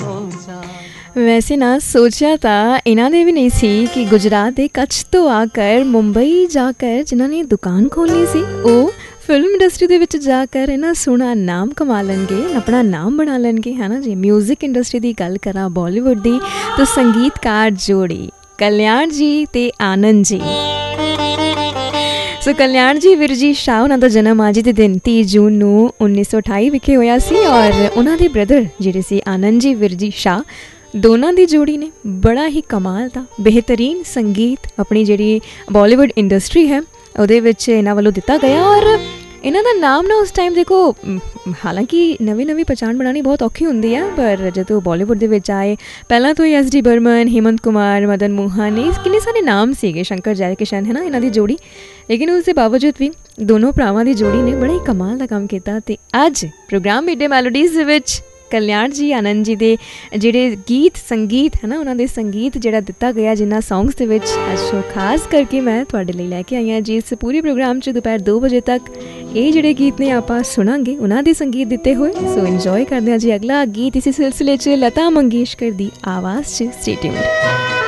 ਵੈਸੇ ਨਾ ਸੋਚਿਆ ਤਾਂ ਇਹਨਾਂ ਦੇ ਵੀ ਨਹੀਂ ਸੀ ਕਿ ਗੁਜਰਾਤ ਦੇ ਕੱਛ ਤੋਂ ਆ ਕਰ ਮੁੰਬਈ ਜਾ ਕਰ ਜਿਨ੍ਹਾਂ ਨੇ ਦੁਕਾਨ ਖੋਲ੍ਹਣੀ ਸੀ ਉਹ ਫਿਲਮ ਇੰਡਸਟਰੀ ਦੇ ਵਿੱਚ ਜਾ ਕਰ ਇੰਨਾ ਸੋਹਣਾ ਨਾਮ ਕਮਾ ਲੈਣਗੇ, ਆਪਣਾ ਨਾਮ ਬਣਾ ਲੈਣਗੇ, ਹੈ ਨਾ ਜੀ। ਮਿਊਜ਼ਿਕ ਇੰਡਸਟਰੀ ਦੀ ਗੱਲ ਕਰਾਂ ਬਾਲੀਵੁੱਡ ਦੀ ਤਾਂ ਸੰਗੀਤਕਾਰ ਜੋੜੀ ਕਲਿਆਣ ਜੀ ਅਤੇ ਆਨੰਦ ਜੀ। ਸੋ ਕਲਿਆਣ ਜੀ ਵਿਰਜੀ ਸ਼ਾਹ ਉਹਨਾਂ ਦਾ ਜਨਮ ਅੱਜ ਦੇ ਦਿਨ 30 ਜੂਨ ਨੂੰ 1928 ਵਿਖੇ ਹੋਇਆ ਸੀ ਔਰ ਉਹਨਾਂ ਦੇ ਬ੍ਰਦਰ ਜਿਹੜੇ ਸੀ ਆਨੰਦ ਜੀ ਵਿਰਜੀ ਸ਼ਾਹ, ਦੋਨਾਂ ਦੀ ਜੋੜੀ ਨੇ ਬੜਾ ਹੀ ਕਮਾਲ ਦਾ ਬਿਹਤਰੀਨ ਸੰਗੀਤ ਆਪਣੀ ਜਿਹੜੀ ਬਾਲੀਵੁੱਡ ਇੰਡਸਟਰੀ ਹੈ ਉਹਦੇ ਵਿੱਚ ਇਹਨਾਂ ਵੱਲੋਂ ਦਿੱਤਾ ਗਿਆ। ਔਰ ਇਹਨਾਂ ਦਾ ਨਾਮ ਨਾ ਉਸ ਟਾਈਮ ਦੇਖੋ, ਹਾਲਾਂਕਿ ਨਵੀਂ ਪਛਾਣ ਬਣਾਉਣੀ ਬਹੁਤ ਔਖੀ ਹੁੰਦੀ ਹੈ, ਪਰ ਜਦੋਂ ਬਾਲੀਵੁੱਡ ਦੇ ਵਿੱਚ ਆਏ ਪਹਿਲਾਂ ਤੋਂ ਹੀ SD ਬਰਮਨ, ਹੇਮੰਤ ਕੁਮਾਰ, ਮਦਨ ਮੋਹਨ, ਕਿੰਨੇ ਸਾਰੇ ਨਾਮ ਸੀਗੇ, ਸ਼ੰਕਰ ਜੈਕਿਸ਼ਨ, ਹੈ ਨਾ ਇਹਨਾਂ ਦੀ ਜੋੜੀ। ਲੇਕਿਨ ਉਸ ਦੇ ਬਾਵਜੂਦ ਵੀ ਦੋਨੋਂ ਭਰਾਵਾਂ ਦੀ ਜੋੜੀ ਨੇ ਬੜਾ ਹੀ ਕਮਾਲ ਦਾ ਕੰਮ ਕੀਤਾ। ਅਤੇ ਅੱਜ ਪ੍ਰੋਗਰਾਮ ਮਿਡ ਡੇ ਮੈਲੋਡੀਜ਼ ਦੇ ਵਿੱਚ ਕਲਿਆਣ ਜੀ ਆਨੰਦ ਜੀ ਦੇ ਜਿਹੜੇ ਗੀਤ ਸੰਗੀਤ ਹੈ ਨਾ ਉਹਨਾਂ ਦੇ ਸੰਗੀਤ ਜਿਹੜਾ ਦਿੱਤਾ ਗਿਆ ਜਿਨ੍ਹਾਂ ਸੌਂਗਸ ਦੇ ਵਿੱਚ, ਅੱਜ ਖਾਸ ਕਰਕੇ ਮੈਂ ਤੁਹਾਡੇ ਲਈ ਲੈ ਕੇ ਆਈ ਹਾਂ ਜੀ ਇਸ ਪੂਰੇ ਪ੍ਰੋਗਰਾਮ 'ਚ ਦੁਪਹਿਰ 2 ਵਜੇ ਤੱਕ। ਇਹ ਜਿਹੜੇ ਗੀਤ ਨੇ ਆਪਾਂ ਸੁਣਾਂਗੇ ਉਹਨਾਂ ਦੇ ਸੰਗੀਤ ਦਿੱਤੇ ਹੋਏ। ਸੋ ਇੰਜੋਏ ਕਰਦੇ ਹਾਂ ਜੀ ਅਗਲਾ ਗੀਤ ਇਸੇ ਸਿਲਸਿਲੇ 'ਚ ਲਤਾ ਮੰਗੇਸ਼ਕਰ ਦੀ ਆਵਾਜ਼ 'ਚ। Stay tuned.